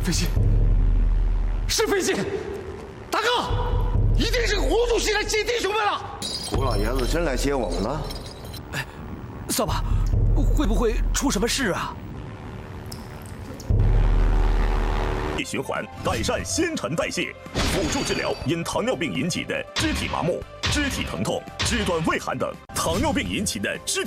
飞机，是飞机！大哥，一定是胡主席来接弟兄们了。 胡老爷子真来接我们了？ 哎，扫把，会不会出什么事啊？ 循环改善新陈代谢，辅助治疗因糖尿病引起的肢体麻木、肢体疼痛、肢端畏寒等糖尿病引起的肢体。